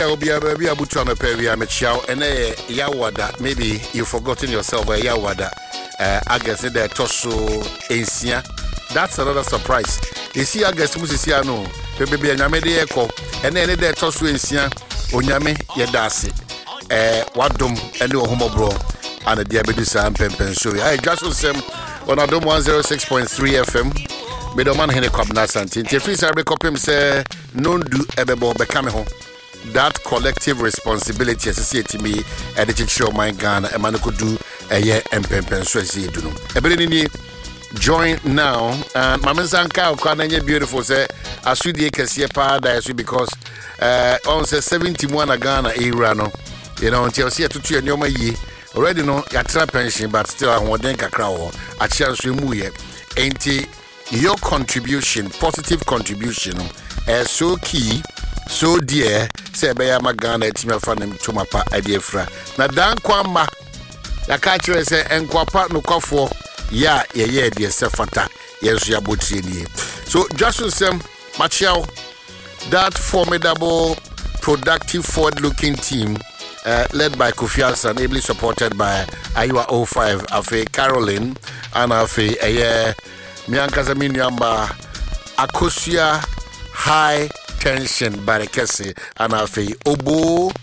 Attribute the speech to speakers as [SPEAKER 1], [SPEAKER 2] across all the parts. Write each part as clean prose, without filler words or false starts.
[SPEAKER 1] will be a baby abutana peria mechow and yawada. Maybe you've forgotten yourself a yawada. I guess the tosso insia. That's another surprise. You see, I guess Musiciano, baby and Yamede echo, and then the tosso insia, Onyame Yadasi. Wadum and no homo bro and the diabetes and pempen show. I just was on Adom 106.3 FM. Middleman Henry Cobnas and Tintifis. I recopy say, no do ebebo become home. That collective responsibility as I to me, edited show my gun, and man could do a year and pempen so as you do. Ebony join now, and Mamma Sanka, Kanye beautiful say, I should be a paradise because on 71 a Ghana Irano. You know, until see to 2 year ye already know your trap pension, but still I want to crow a chance to move ye. Ain't your contribution, positive contribution, so key, so dear, say by Magana, it's me from them to my pa idea fra. Now, Dan Kwamba, the catcher say, and Quapa no coffee, yeah, dear Sefata, yes, ya butchini. So, just to say, Machao, that formidable, productive, forward looking team. Led by Kofi Alsan, ably supported by Ayua 05, Afe Caroline, and Afe Miankaza Minyamba, Akosia High Tension Barekese, and Afe Obo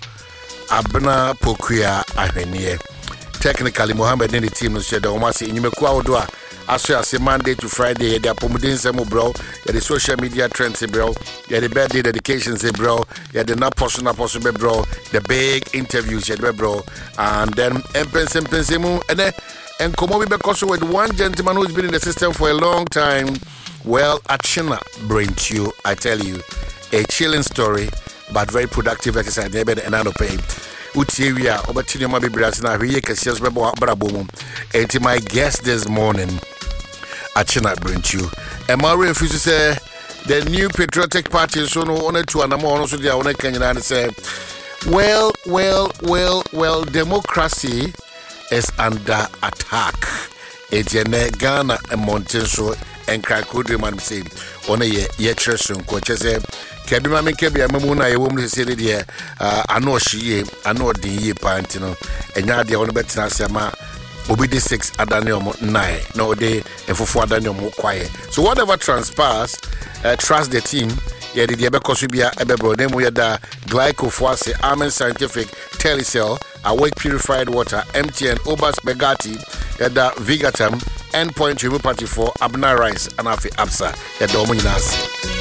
[SPEAKER 1] Abna Pokuya Ahenie. Technically, Mohammed in the team said, Omasi, in Yumekwa Odua. As I say Monday to Friday, the Pomudin bro, the social media trends, bro, the birthday dedications, bro, the not possible bro, the big interviews, bro, and then Empensemu, and come over because with one gentleman who's been in the system for a long time. Well, Achina brings you, I tell you, a chilling story, but very productive exercise. They better and I don't pay. Utiria, Obatino Mabi Brasina, Riekasias Bebo Brabum, and my guest this morning. Achina brings you. And Mario refuses to say the new patriotic party is so honored to an amount also the owner Kenyan and say, well, democracy is under attack. It's Ghana and Montenso and Krakudri man say, on a yetrasun, coach say, Kabima Kebia Mamuna, a woman said it here. I know she, I know the ye pantino, and now the only better Sama. Obidi 6 Adanium 9 no day and for 4 Adanium quiet. So whatever transpires, trust the team. Yeah, the Ebekosubia Ebebro, then we had the glycophosphate, Amen Scientific, Telecell, Awake Purified Water, MTN, Obas Begati, the Vigatam, Endpoint Party for Abna Rice, and Afi Absa, the Dominas.